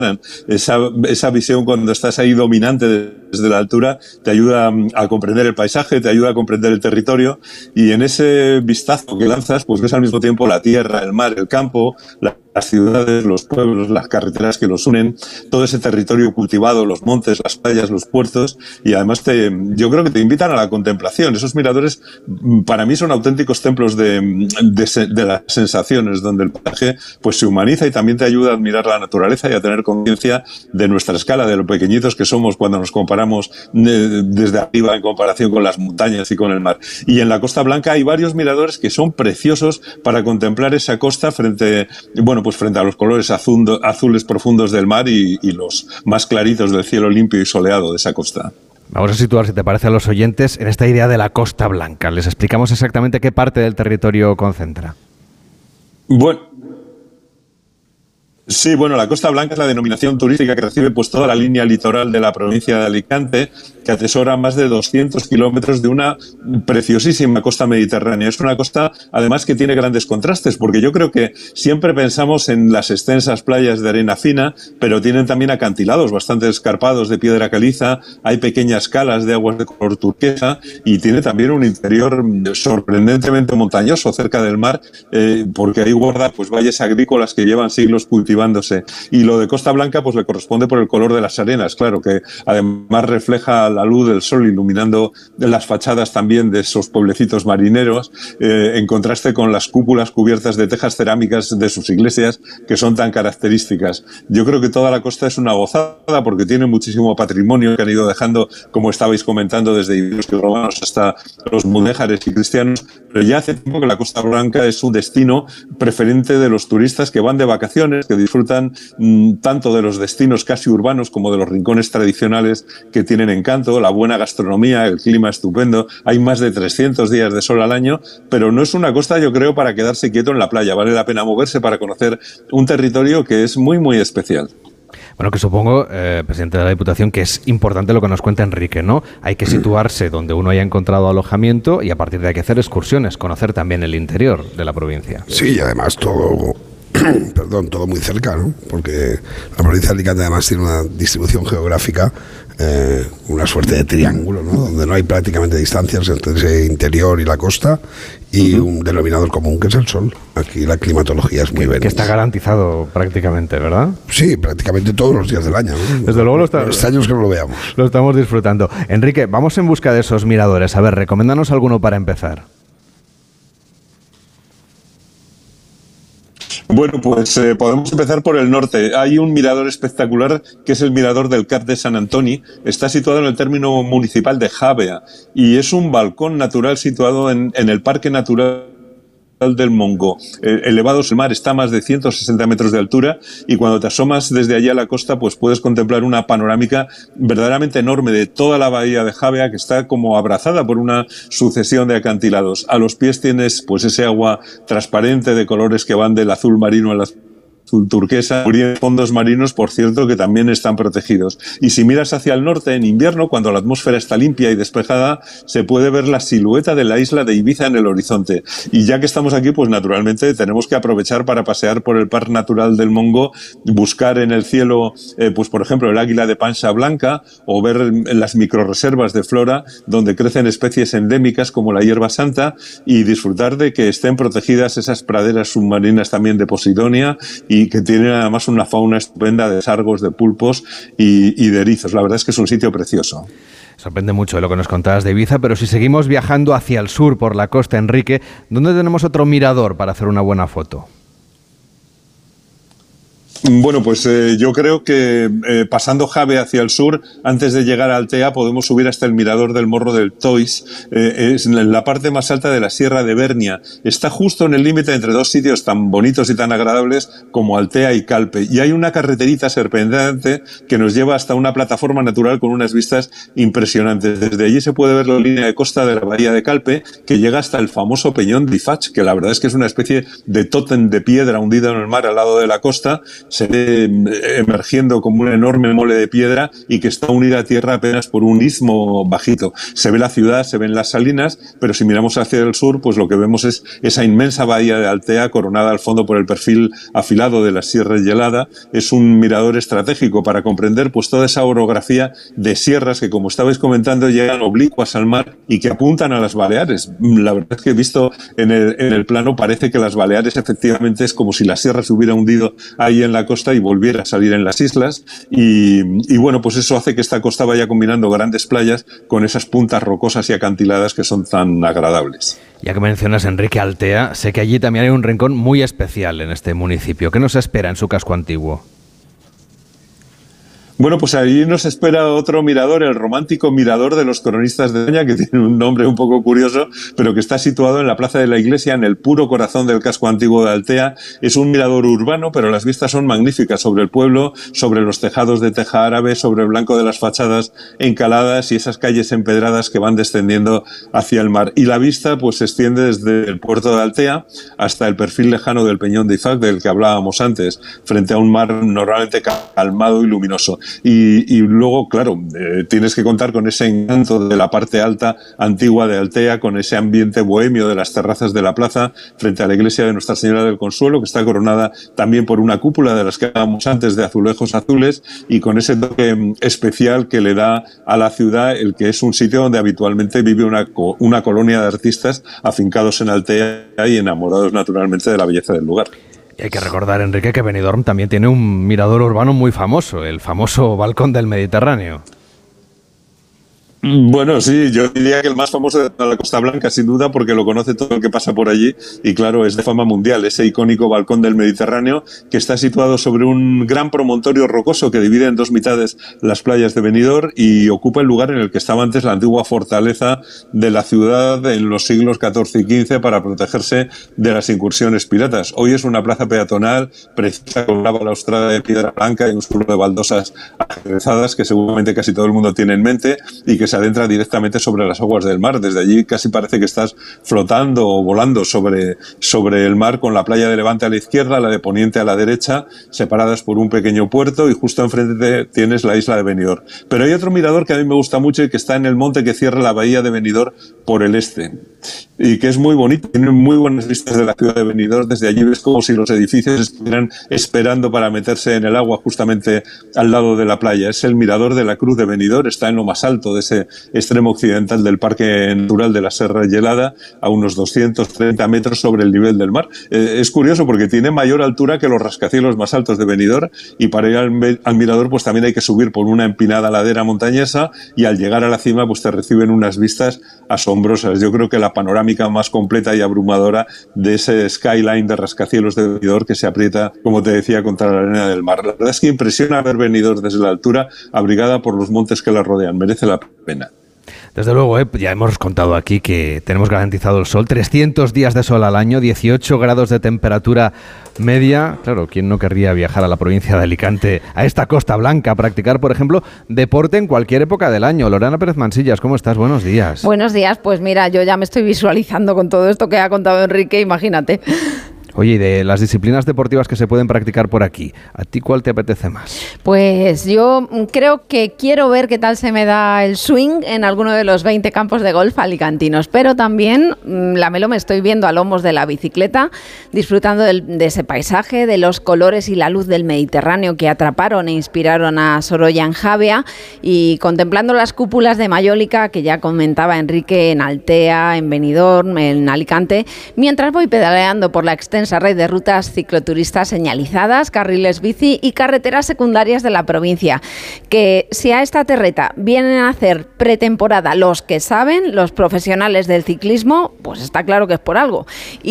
esa visión cuando estás ahí dominante desde la altura te ayuda a comprender el paisaje, te ayuda a comprender el territorio, y en ese vistazo que lanzas pues ves al mismo tiempo la tierra, el mar, el campo, las ciudades, los pueblos, las carreteras que los unen, todo ese territorio cultivado, los montes, las playas, los puertos, y además yo creo que te invitan a la contemplación. Esos miradores para mí son auténticos templos de las sensaciones, donde el paisaje pues se humaniza y también te ayuda a admirar la naturaleza y a tener conciencia de nuestra escala, de lo pequeñitos que somos cuando nos comparamos desde arriba en comparación con las montañas y con el mar. Y en la Costa Blanca hay varios miradores que son preciosos para contemplar esa costa frente a los colores azules profundos del mar y los más claritos del cielo limpio y soleado de esa costa. Vamos a situar, si te parece, a los oyentes en esta idea de la Costa Blanca. Les explicamos exactamente qué parte del territorio concentra. La Costa Blanca es la denominación turística que recibe pues toda la línea litoral de la provincia de Alicante, que atesora más de 200 kilómetros de una preciosísima costa mediterránea. Es una costa, además, que tiene grandes contrastes, porque yo creo que siempre pensamos en las extensas playas de arena fina, pero tienen también acantilados bastante escarpados de piedra caliza, hay pequeñas calas de aguas de color turquesa, y tiene también un interior sorprendentemente montañoso cerca del mar, porque ahí guarda pues valles agrícolas que llevan siglos cultivándose. Y lo de Costa Blanca pues le corresponde por el color de las arenas, claro, que además refleja la luz del sol iluminando las fachadas también de esos pueblecitos marineros, en contraste con las cúpulas cubiertas de tejas cerámicas de sus iglesias, que son tan características. Yo creo que toda la costa es una gozada porque tiene muchísimo patrimonio que han ido dejando, como estabais comentando, desde ibéricos y romanos hasta los mudéjares y cristianos, pero ya hace tiempo que la Costa Blanca es un destino preferente de los turistas que van de vacaciones, que disfrutan tanto de los destinos casi urbanos como de los rincones tradicionales que tienen encanto, la buena gastronomía, el clima estupendo. Hay más de 300 días de sol al año, pero no es una costa, yo creo, para quedarse quieto en la playa. Vale la pena moverse para conocer un territorio que es muy, muy especial. Bueno, que supongo, presidente de la Diputación, que es importante lo que nos cuenta Enrique, ¿no? Hay que situarse donde uno haya encontrado alojamiento y a partir de ahí hay que hacer excursiones, conocer también el interior de la provincia. Sí, y además todo muy cerca, ¿no? Porque la provincia de Alicante además tiene una distribución geográfica, una suerte de triángulo, ¿no? Donde no hay prácticamente distancias entre ese interior y la costa, y un denominador común que es el sol. Aquí la climatología es muy buena. Que está garantizado prácticamente, ¿verdad? Sí, prácticamente todos los días del año, ¿no? Desde luego los años que no lo veamos. Lo estamos disfrutando. Enrique, vamos en busca de esos miradores. A ver, recomiéndanos alguno para empezar. Bueno, pues podemos empezar por el norte. Hay un mirador espectacular que es el mirador del Cap de Sant Antoni. Está situado en el término municipal de Jábea y es un balcón natural situado en el Parque Natural del Montgó. Elevados, el mar está a más de 160 metros de altura y cuando te asomas desde allí a la costa pues puedes contemplar una panorámica verdaderamente enorme de toda la bahía de Jábea, que está como abrazada por una sucesión de acantilados. A los pies tienes pues ese agua transparente de colores que van del azul marino a las azul turquesa, fondos marinos, por cierto, que también están protegidos. Y si miras hacia el norte, en invierno, cuando la atmósfera está limpia y despejada, se puede ver la silueta de la isla de Ibiza en el horizonte. Y ya que estamos aquí, pues naturalmente tenemos que aprovechar para pasear por el Parque Natural del Montgó, buscar en el cielo, pues por ejemplo, el águila de panza blanca, o ver las microrreservas de flora, donde crecen especies endémicas como la hierba santa, y disfrutar de que estén protegidas esas praderas submarinas también de Posidonia, y que tienen además una fauna estupenda de sargos, de pulpos y de erizos. La verdad es que es un sitio precioso. Sorprende mucho lo que nos contabas de Ibiza, pero si seguimos viajando hacia el sur por la costa, Enrique, ¿dónde tenemos otro mirador para hacer una buena foto? Bueno, pues yo creo que pasando Jábea hacia el sur, antes de llegar a Altea, podemos subir hasta el mirador del Morro del Tois. Es en la parte más alta de la Sierra de Bernia. Está justo en el límite entre dos sitios tan bonitos y tan agradables como Altea y Calpe. Y hay una carreterita serpenteante que nos lleva hasta una plataforma natural con unas vistas impresionantes. Desde allí se puede ver la línea de costa de la bahía de Calpe, que llega hasta el famoso Peñón d'Ifach, que la verdad es que es una especie de tótem de piedra hundido en el mar al lado de la costa, se ve emergiendo como una enorme mole de piedra y que está unida a tierra apenas por un istmo bajito. Se ve la ciudad, se ven las salinas, pero si miramos hacia el sur, pues lo que vemos es esa inmensa bahía de Altea coronada al fondo por el perfil afilado de la Sierra Gelada. Es un mirador estratégico para comprender pues toda esa orografía de sierras que, como estabais comentando, llegan oblicuas al mar y que apuntan a las Baleares. La verdad es que visto en el plano parece que las Baleares efectivamente es como si la sierra se hubiera hundido ahí en la costa y volviera a salir en las islas y bueno, pues eso hace que esta costa vaya combinando grandes playas con esas puntas rocosas y acantiladas que son tan agradables. Ya que mencionas, Enrique, Altea, sé que allí también hay un rincón muy especial en este municipio. ¿Qué nos espera en su casco antiguo? Bueno, pues ahí nos espera otro mirador, el romántico Mirador de los Cronistas de Doña, que tiene un nombre un poco curioso, pero que está situado en la Plaza de la Iglesia, en el puro corazón del casco antiguo de Altea. Es un mirador urbano, pero las vistas son magníficas sobre el pueblo, sobre los tejados de teja árabe, sobre el blanco de las fachadas encaladas y esas calles empedradas que van descendiendo hacia el mar. Y la vista pues se extiende desde el puerto de Altea hasta el perfil lejano del Peñón de Ifac, del que hablábamos antes, frente a un mar normalmente calmado y luminoso. Y luego, claro, tienes que contar con ese encanto de la parte alta antigua de Altea, con ese ambiente bohemio de las terrazas de la plaza frente a la iglesia de Nuestra Señora del Consuelo, que está coronada también por una cúpula de las que hablábamos antes de azulejos azules, y con ese toque especial que le da a la ciudad el que es un sitio donde habitualmente vive una colonia de artistas afincados en Altea y enamorados naturalmente de la belleza del lugar. Y hay que recordar, Enrique, que Benidorm también tiene un mirador urbano muy famoso, el famoso Balcón del Mediterráneo. Bueno, sí, yo diría que el más famoso de la Costa Blanca, sin duda, porque lo conoce todo el que pasa por allí y, claro, es de fama mundial, ese icónico Balcón del Mediterráneo que está situado sobre un gran promontorio rocoso que divide en dos mitades las playas de Benidorm y ocupa el lugar en el que estaba antes la antigua fortaleza de la ciudad en los siglos XIV y XV para protegerse de las incursiones piratas. Hoy es una plaza peatonal preciosa con una balaustrada de piedra blanca y un suelo de baldosas ajedrezadas que seguramente casi todo el mundo tiene en mente y que se adentra directamente sobre las aguas del mar. Desde allí casi parece que estás flotando o volando sobre el mar, con la playa de Levante a la izquierda, la de Poniente a la derecha, separadas por un pequeño puerto, y justo enfrente tienes la isla de Benidorm. Pero hay otro mirador que a mí me gusta mucho y que está en el monte que cierra la bahía de Benidorm por el este y que es muy bonito, tiene muy buenas vistas de la ciudad de Benidorm. Desde allí ves como si los edificios estuvieran esperando para meterse en el agua justamente al lado de la playa. Es el mirador de la Cruz de Benidorm, está en lo más alto de ese extremo occidental del Parque Natural de la Sierra Gelada, a unos 230 metros sobre el nivel del mar. Es curioso porque tiene mayor altura que los rascacielos más altos de Benidorm, y para ir al mirador pues también hay que subir por una empinada ladera montañesa, y al llegar a la cima pues te reciben unas vistas asombrosas. Yo creo que la panorámica más completa y abrumadora de ese skyline de rascacielos de Benidorm que se aprieta, como te decía, contra la arena del mar. La verdad es que impresiona ver Benidorm desde la altura, abrigada por los montes que la rodean. Merece la pena. Desde luego, ya hemos contado aquí que tenemos garantizado el sol, 300 días de sol al año, 18 grados de temperatura media. Claro, ¿quién no querría viajar a la provincia de Alicante, a esta Costa Blanca, a practicar, por ejemplo, deporte en cualquier época del año? Lorena Pérez Mansillas, ¿cómo estás? Buenos días. Buenos días, pues mira, yo ya me estoy visualizando con todo esto que ha contado Enrique, imagínate. Oye, y de las disciplinas deportivas que se pueden practicar por aquí, ¿a ti cuál te apetece más? Pues yo creo que quiero ver qué tal se me da el swing en alguno de los 20 campos de golf alicantinos, pero también me estoy viendo a lomos de la bicicleta, disfrutando de ese paisaje, de los colores y la luz del Mediterráneo que atraparon e inspiraron a Sorolla en Javea, y contemplando las cúpulas de mayólica que ya comentaba Enrique en Altea, en Benidorm, en Alicante, mientras voy pedaleando por la extensa red de rutas cicloturistas señalizadas, carriles bici y carreteras secundarias de la provincia, que si a esta terreta vienen a hacer pretemporada los que saben, los profesionales del ciclismo, pues está claro que es por algo.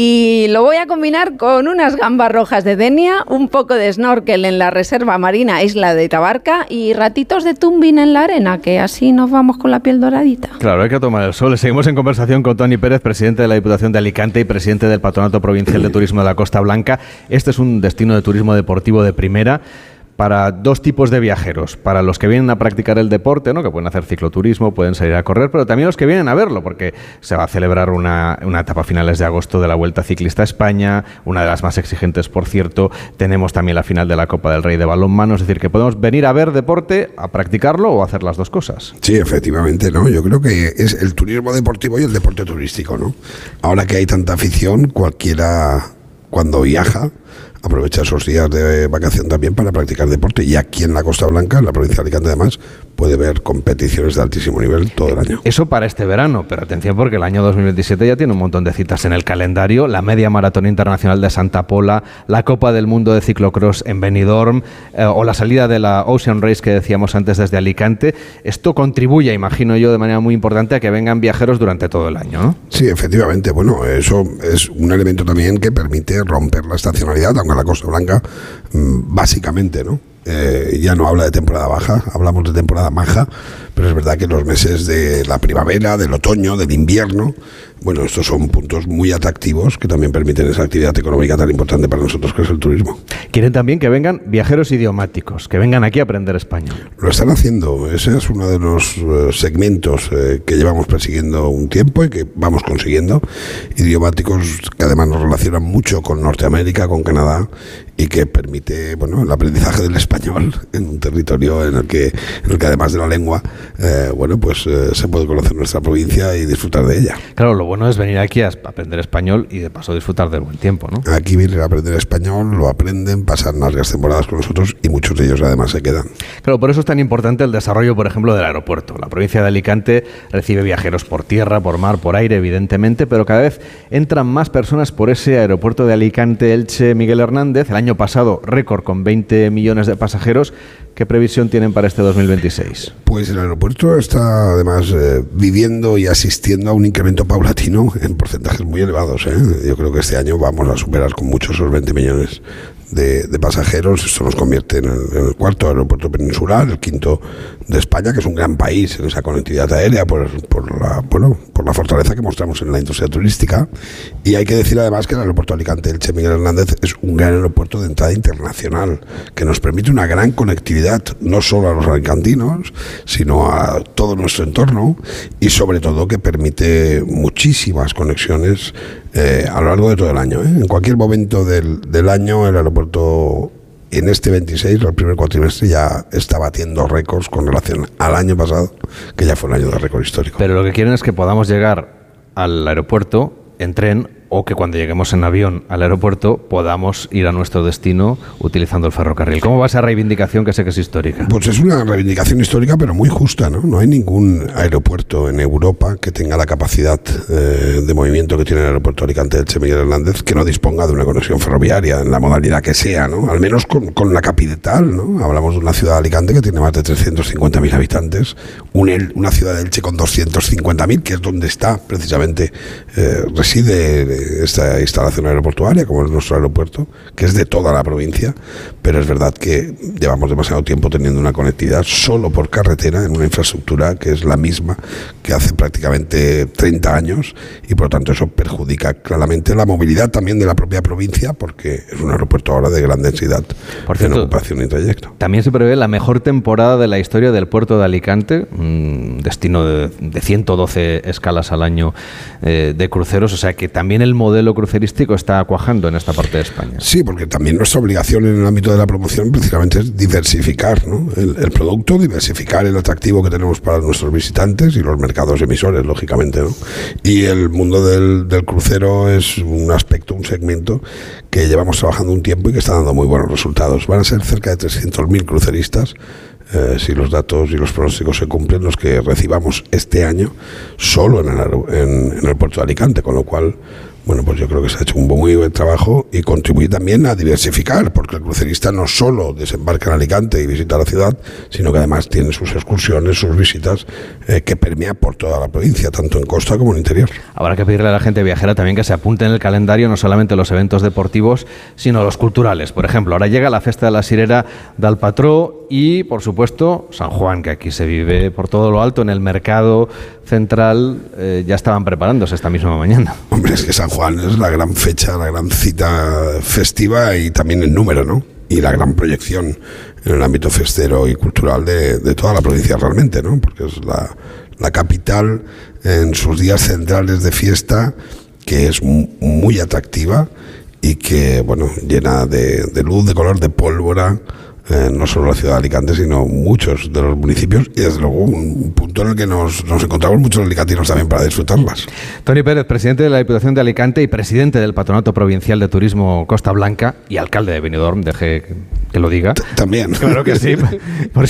Y lo voy a combinar con unas gambas rojas de Denia, un poco de snorkel en la Reserva Marina Isla de Tabarca y ratitos de tumbing en la arena, que así nos vamos con la piel doradita. Claro, hay que tomar el sol. Seguimos en conversación con Toni Pérez, presidente de la Diputación de Alicante y presidente del Patronato Provincial de Turismo de la Costa Blanca. Este es un destino de turismo deportivo de primera, para dos tipos de viajeros, para los que vienen a practicar el deporte, ¿no? Que pueden hacer cicloturismo, pueden salir a correr, pero también los que vienen a verlo, porque se va a celebrar una etapa a finales de agosto de la Vuelta Ciclista a España, una de las más exigentes, por cierto. Tenemos también la final de la Copa del Rey de balonmano, es decir, que podemos venir a ver deporte, a practicarlo o a hacer las dos cosas. Sí, efectivamente, ¿no? Yo creo que es el turismo deportivo y el deporte turístico, ¿no? Ahora que hay tanta afición, cualquiera cuando viaja aprovecha esos días de vacación también para practicar deporte, y aquí en la Costa Blanca, en la provincia de Alicante además, puede ver competiciones de altísimo nivel todo el año. Eso para este verano, pero atención porque el año 2027 ya tiene un montón de citas en el calendario: la Media Maratón Internacional de Santa Pola, la Copa del Mundo de Ciclocross en Benidorm, o la salida de la Ocean Race que decíamos antes desde Alicante. Esto contribuye, imagino yo, de manera muy importante a que vengan viajeros durante todo el año, ¿no? Sí, efectivamente. Bueno, eso es un elemento también que permite romper la estacionalidad, aunque la Costa Blanca básicamente, ¿no? Ya no habla de temporada baja, hablamos de temporada maja, pero es verdad que los meses de la primavera, del otoño, del invierno, bueno, estos son puntos muy atractivos que también permiten esa actividad económica tan importante para nosotros que es el turismo. Quieren también que vengan viajeros idiomáticos, que vengan aquí a aprender español. Lo están haciendo, ese es uno de los segmentos que llevamos persiguiendo un tiempo y que vamos consiguiendo, idiomáticos que además nos relacionan mucho con Norteamérica, con Canadá, y que permite, bueno, el aprendizaje del español en un territorio en el que además de la lengua, se puede conocer nuestra provincia y disfrutar de ella. Claro, lo bueno es venir aquí a aprender español y de paso disfrutar del buen tiempo, ¿no? Aquí vienen a aprender español, lo aprenden, pasan largas temporadas con nosotros y muchos de ellos además se quedan. Claro, por eso es tan importante el desarrollo, por ejemplo, del aeropuerto. La provincia de Alicante recibe viajeros por tierra, por mar, por aire, evidentemente, pero cada vez entran más personas por ese aeropuerto de Alicante-Elche Miguel Hernández. El año pasado, récord con 20 millones de pasajeros. ¿Qué previsión tienen para este 2026? Pues el aeropuerto está además viviendo y asistiendo a un incremento paulatino en porcentajes muy elevados, ¿eh? Yo creo que este año vamos a superar con mucho esos 20 millones de pasajeros. Esto nos convierte en el cuarto aeropuerto peninsular, el quinto de España, que es un gran país en esa conectividad aérea por la fortaleza que mostramos en la industria turística. Y hay que decir además que el aeropuerto Alicante-Elche Miguel Hernández es un gran aeropuerto de entrada internacional que nos permite una gran conectividad no solo a los alicantinos, sino a todo nuestro entorno, y sobre todo que permite muchísimas conexiones a lo largo de todo el año, ¿eh? En cualquier momento del año el aeropuerto en este 26, el primer cuatrimestre, ya está batiendo récords con relación al año pasado, que ya fue un año de récord histórico. Pero lo que quieren es que podamos llegar al aeropuerto en tren, o que cuando lleguemos en avión al aeropuerto podamos ir a nuestro destino utilizando el ferrocarril. ¿Cómo va esa reivindicación, que sé que es histórica? Pues es una reivindicación histórica, pero muy justa, ¿no? No hay ningún aeropuerto en Europa que tenga la capacidad de movimiento que tiene el aeropuerto Alicante-Elche Miguel Hernández, que no disponga de una conexión ferroviaria en la modalidad que sea, ¿no? Al menos con la capital, ¿no? Hablamos de una ciudad de Alicante que tiene más de 350.000 habitantes, una ciudad de Elche con 250.000, que es donde está precisamente reside esta instalación aeroportuaria, como es nuestro aeropuerto, que es de toda la provincia, pero es verdad que llevamos demasiado tiempo teniendo una conectividad solo por carretera en una infraestructura que es la misma que hace prácticamente 30 años, y por lo tanto eso perjudica claramente la movilidad también de la propia provincia, porque es un aeropuerto ahora de gran densidad en ocupación y trayecto. También se prevé la mejor temporada de la historia del puerto de Alicante, un destino de 112 escalas al año de cruceros, o sea que también el modelo crucerístico está cuajando en esta parte de España. Sí, porque también nuestra obligación en el ámbito de la promoción precisamente es diversificar, ¿no? el producto, diversificar el atractivo que tenemos para nuestros visitantes y los mercados emisores, lógicamente, ¿no? Y el mundo del crucero es un aspecto, un segmento que llevamos trabajando un tiempo y que está dando muy buenos resultados. Van a ser cerca de 300.000 cruceristas, si los datos y los pronósticos se cumplen, los que recibamos este año solo en el puerto de Alicante, con lo cual, bueno, pues yo creo que se ha hecho un muy buen trabajo y contribuye también a diversificar, porque el crucerista no solo desembarca en Alicante y visita la ciudad, sino que además tiene sus excursiones, sus visitas que permean por toda la provincia, tanto en costa como en interior. Habrá que pedirle a la gente viajera también que se apunte en el calendario no solamente los eventos deportivos, sino los culturales. Por ejemplo, ahora llega la Festa de la Sirera del Patró y, por supuesto, San Juan, que aquí se vive por todo lo alto, en el mercado central. Ya estaban preparándose esta misma mañana. Hombre, es que San Juan es la gran fecha, la gran cita festiva y también en número, ¿no? Y la gran proyección en el ámbito festero y cultural de toda la provincia realmente, ¿no? Porque es la capital en sus días centrales de fiesta, que es muy atractiva y que, bueno, llena de luz, de color, de pólvora, no solo la ciudad de Alicante, sino muchos de los municipios, y desde luego un punto en el que nos encontramos muchos alicantinos también para disfrutarlas. Toni Pérez, presidente de la Diputación de Alicante y presidente del Patronato Provincial de Turismo Costa Blanca y alcalde de Benidorm, deje que lo diga. También. Claro que sí. Por